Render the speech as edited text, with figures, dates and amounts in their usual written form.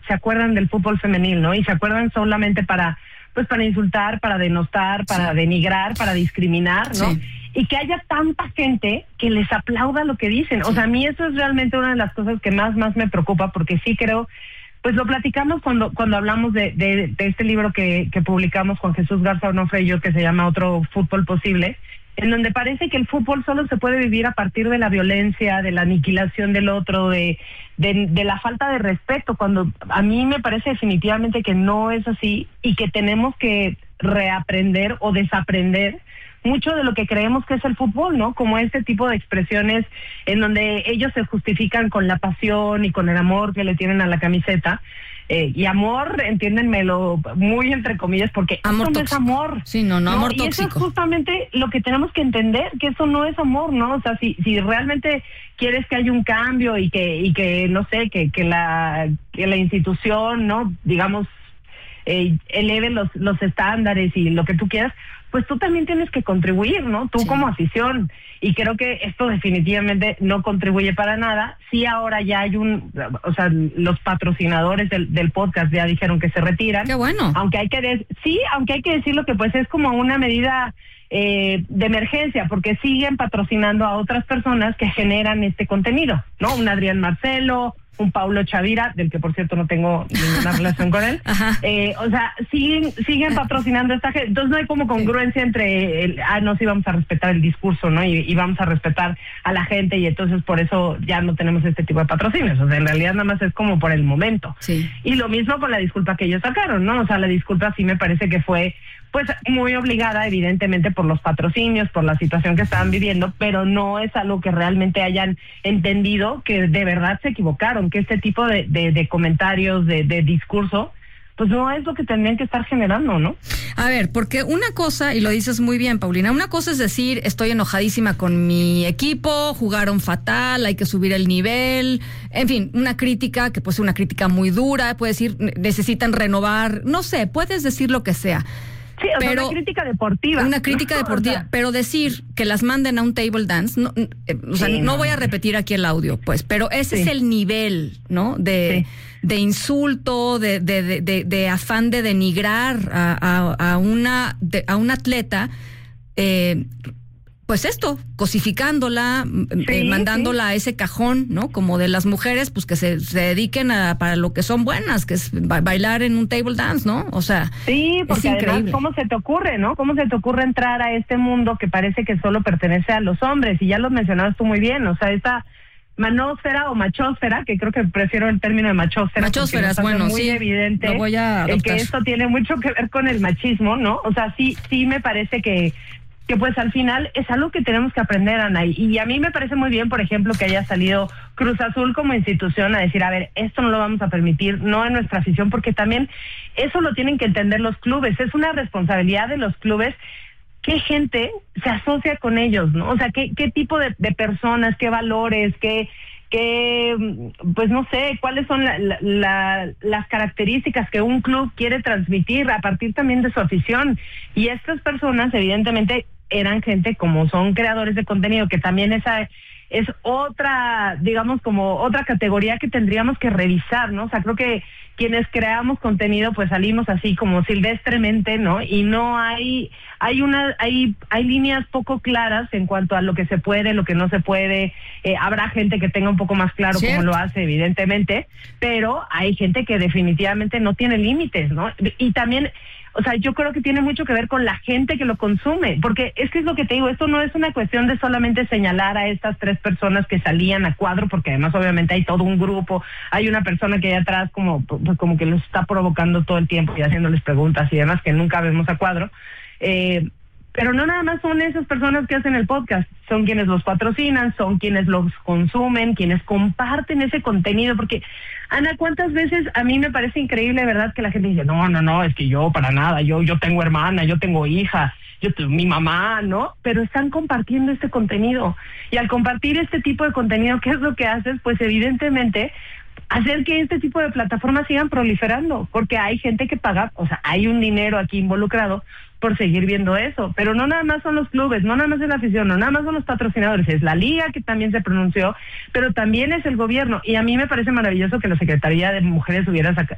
se acuerdan del fútbol femenil, ¿no? Y se acuerdan solamente para insultar, para denostar, para denigrar, para discriminar, ¿no? Sí. Y que haya tanta gente que les aplauda lo que dicen. O sea, a mí eso es realmente una de las cosas que más me preocupa, porque sí creo, pues lo platicamos cuando hablamos de este libro que publicamos Juan Jesús Garza Onofre y yo, que se llama Otro Fútbol Posible, en donde parece que el fútbol solo se puede vivir a partir de la violencia, de la aniquilación del otro, de la falta de respeto, cuando a mí me parece definitivamente que no es así y que tenemos que reaprender o desaprender mucho de lo que creemos que es el fútbol, ¿no? Como este tipo de expresiones en donde ellos se justifican con la pasión y con el amor que le tienen a la camiseta. Y amor, entiéndenmelo muy entre comillas, porque amor eso no tóxico. es amor. Sí, no, amor y tóxico. eso es justamente lo que tenemos que entender, que eso no es amor, ¿no? O sea, si realmente quieres que haya un cambio y que no sé, que la institución, ¿no? Digamos, eleve los estándares y lo que tú quieras, pues tú también tienes que contribuir, ¿no? Tú como afición. Y creo que esto definitivamente no contribuye para nada. Sí, ahora ya hay los patrocinadores del podcast ya dijeron que se retiran. Qué bueno. Aunque hay que decirlo que pues es como una medida de emergencia, porque siguen patrocinando a otras personas que generan este contenido, ¿no? Un Adrián Marcelo, un Paulo Chavira, del que por cierto no tengo ninguna relación con él. Siguen patrocinando a esta gente. Entonces no hay como congruencia entre no, sí vamos a respetar el discurso, ¿no? Y vamos a respetar a la gente, y entonces por eso ya no tenemos este tipo de patrocinios. O sea, en realidad nada más es como por el momento. Sí. Y lo mismo con la disculpa que ellos sacaron, ¿no? O sea, la disculpa sí me parece que fue pues muy obligada, evidentemente, por los patrocinios, por la situación que estaban viviendo, pero no es algo que realmente hayan entendido que de verdad se equivocaron, que este tipo de comentarios, de discurso, pues no es lo que tendrían que estar generando, ¿no? A ver, porque una cosa, y lo dices muy bien, Paulina, una cosa es decir, estoy enojadísima con mi equipo, jugaron fatal, hay que subir el nivel, en fin, una crítica que puede ser una crítica muy dura, puedes decir, necesitan renovar, no sé, puedes decir lo que sea. Sí, pero una crítica deportiva. Una crítica deportiva, o sea, pero decir que las manden a un table dance, no voy a repetir aquí el audio, pues, pero ese es el nivel, ¿no? De insulto, de afán de denigrar a un atleta, pues esto, cosificándola, mandándola a ese cajón, ¿no? Como de las mujeres, pues que se dediquen para lo que son buenas, que es bailar en un table dance, ¿no? O sea, sí, porque es increíble. Además, ¿cómo se te ocurre, no? ¿Cómo se te ocurre entrar a este mundo que parece que solo pertenece a los hombres? Y ya lo mencionabas tú muy bien, o sea, esta manósfera o machósfera, que creo que prefiero el término de machósfera. Machósfera es bueno, muy evidente lo voy a adoptar. Que esto tiene mucho que ver con el machismo, ¿no? O sea, sí me parece que pues al final es algo que tenemos que aprender, Ana, y a mí me parece muy bien, por ejemplo, que haya salido Cruz Azul como institución a decir, a ver, esto no lo vamos a permitir, no en nuestra afición, porque también eso lo tienen que entender los clubes, es una responsabilidad de los clubes. ¿Qué gente se asocia con ellos, no? O sea, ¿qué tipo de personas, qué valores, qué pues no sé, cuáles son las características que un club quiere transmitir a partir también de su afición? Y estas personas, evidentemente, eran gente como son creadores de contenido, que también esa es otra, digamos, como otra categoría que tendríamos que revisar, ¿no? O sea, creo que quienes creamos contenido pues salimos así como silvestremente, ¿no? Y no hay líneas poco claras en cuanto a lo que se puede, lo que no se puede. Habrá gente que tenga un poco más claro cómo lo hace, evidentemente, pero hay gente que definitivamente no tiene límites, ¿no? Y también, o sea, yo creo que tiene mucho que ver con la gente que lo consume, porque es que es lo que te digo, esto no es una cuestión de solamente señalar a estas 3 personas que salían a cuadro, porque además obviamente hay todo un grupo, hay una persona que hay atrás como que los está provocando todo el tiempo y haciéndoles preguntas y demás que nunca vemos a cuadro, pero no nada más son esas personas que hacen el podcast, son quienes los patrocinan, son quienes los consumen, quienes comparten ese contenido, porque Ana, ¿cuántas veces a mí me parece increíble, verdad, que la gente dice, no, es que yo para nada, yo tengo hermana, yo tengo hija, mi mamá, ¿no? Pero están compartiendo este contenido, y al compartir este tipo de contenido, ¿qué es lo que haces? Pues evidentemente hacer que este tipo de plataformas sigan proliferando, porque hay gente que paga, o sea, hay un dinero aquí involucrado por seguir viendo eso, pero no nada más son los clubes, no nada más es la afición, no nada más son los patrocinadores, es la liga que también se pronunció, pero también es el gobierno, y a mí me parece maravilloso que la Secretaría de Mujeres hubiera